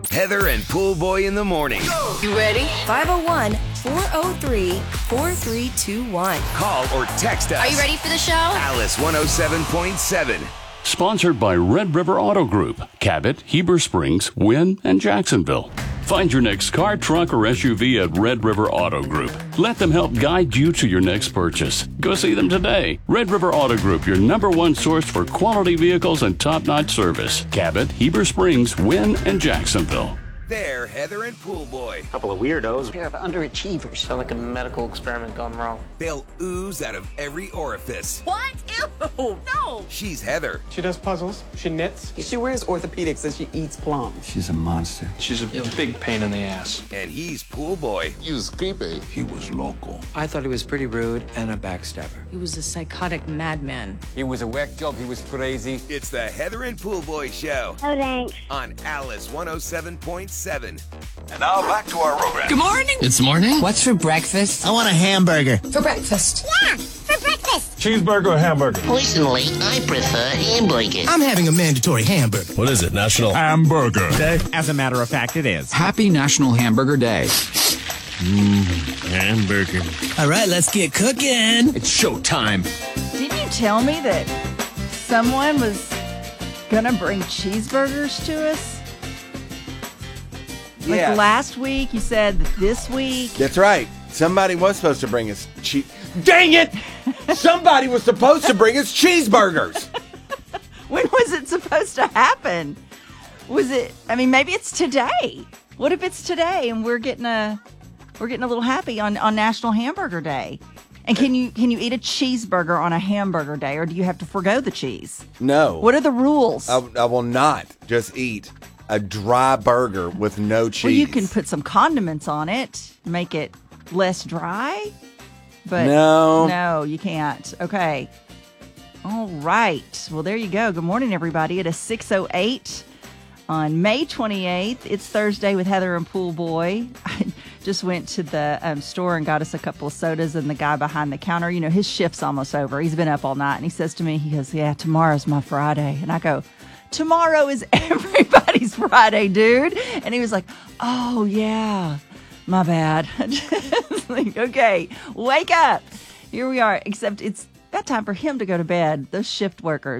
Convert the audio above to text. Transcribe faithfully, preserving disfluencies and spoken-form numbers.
Heather and Pool Boy in the morning. You ready? five oh one, four oh three, four three two one. Call or text us. Are you ready for the show? Alice one oh seven point seven. Sponsored by Red River Auto Group, Cabot, Heber Springs, Wynn, and Jacksonville. Find your next car, truck, or S U V at Red River Auto Group. Let them help guide you to your next purchase. Go see them today. Red River Auto Group, your number one source for quality vehicles and top-notch service. Cabot, Heber Springs, Wynn, and Jacksonville. There, Heather and Pool Boy. Couple of weirdos. A pair of underachievers. Sound like a medical experiment gone wrong. They'll ooze out of every orifice. What? Ew. No. She's Heather. She does puzzles. She knits. She wears orthopedics and she eats plums. She's a monster. She's a big pain in the ass. And he's Pool Boy. He was creepy. He was local. I thought he was pretty rude and a backstabber. He was a psychotic madman. He was a whack job. He was crazy. It's the Heather and Pool Boy Show. Oh, thanks. On Alice one oh seven point seven. And now back to our program. Good morning. It's morning. What's for breakfast? I want a hamburger. For breakfast. Yeah, for breakfast. Cheeseburger or hamburger? Personally, I prefer hamburger. I'm having a mandatory hamburger. What is it? National Hamburger Day? As a matter of fact, it is. Happy National Hamburger Day. Mmm, hamburger. All right, let's get cooking. It's showtime. Didn't you tell me that someone was gonna bring cheeseburgers to us? Like yeah. last week, you said that this week. That's right. Somebody was supposed to bring us cheese. Dang it! Somebody was supposed to bring us cheeseburgers. When was it supposed to happen? Was it? I mean, maybe it's today. What if it's today and we're getting a we're getting a little happy on, on National Hamburger Day? And can you can you eat a cheeseburger on a hamburger day, or do you have to forgo the cheese? No. What are the rules? I, I will not just eat a dry burger with no cheese. Well, you can put some condiments on it, make it less dry. But no, no, you can't. Okay. All right. Well, there you go. Good morning, everybody. It is six oh eight on May twenty-eighth. It's Thursday with Heather and Pool Boy. I just went to the um, store and got us a couple of sodas, and the guy behind the counter, you know, his shift's almost over. He's been up all night, and he says to me, he goes, yeah, tomorrow's my Friday. And I go, tomorrow is everybody's Friday, dude. And he was like, oh, yeah, my bad. Like, okay, wake up. Here we are, except it's that time for him to go to bed, those shift workers.